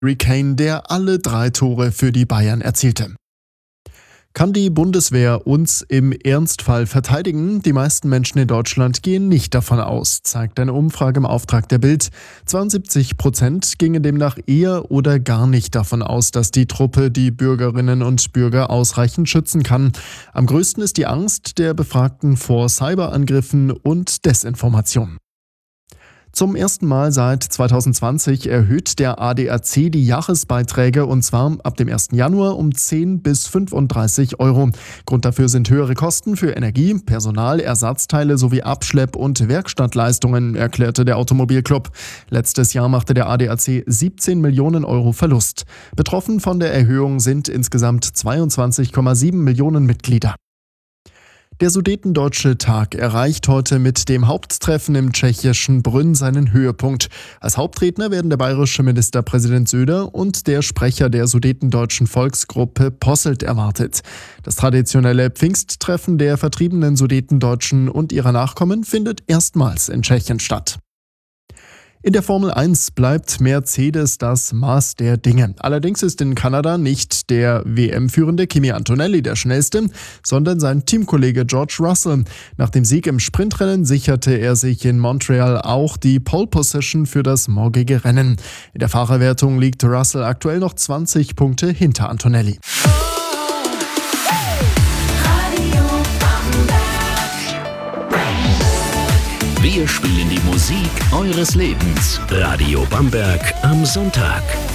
Harry Kane, der alle 3 Tore für die Bayern erzielte. Kann die Bundeswehr uns im Ernstfall verteidigen? Die meisten Menschen in Deutschland gehen nicht davon aus, zeigt eine Umfrage im Auftrag der Bild. 72% gingen demnach eher oder gar nicht davon aus, dass die Truppe die Bürgerinnen und Bürger ausreichend schützen kann. Am größten ist die Angst der Befragten vor Cyberangriffen und Desinformation. Zum ersten Mal seit 2020 erhöht der ADAC die Jahresbeiträge und zwar ab dem 1. Januar um 10 bis 35 Euro. Grund dafür sind höhere Kosten für Energie, Personal, Ersatzteile sowie Abschlepp- und Werkstattleistungen, erklärte der Automobilclub. Letztes Jahr machte der ADAC 17 Millionen Euro Verlust. Betroffen von der Erhöhung sind insgesamt 22,7 Millionen Mitglieder. Der Sudetendeutsche Tag erreicht heute mit dem Haupttreffen im tschechischen Brünn seinen Höhepunkt. Als Hauptredner werden der bayerische Ministerpräsident Söder und der Sprecher der sudetendeutschen Volksgruppe Posselt erwartet. Das traditionelle Pfingsttreffen der vertriebenen Sudetendeutschen und ihrer Nachkommen findet erstmals in Tschechien statt. In der Formel 1 bleibt Mercedes das Maß der Dinge. Allerdings ist in Kanada nicht der WM-Führende Kimi Antonelli der Schnellste, sondern sein Teamkollege George Russell. Nach dem Sieg im Sprintrennen sicherte er sich in Montreal auch die Pole Position für das morgige Rennen. In der Fahrerwertung liegt Russell aktuell noch 20 Punkte hinter Antonelli. Wir spielen die Musik eures Lebens. Radio Bamberg am Sonntag.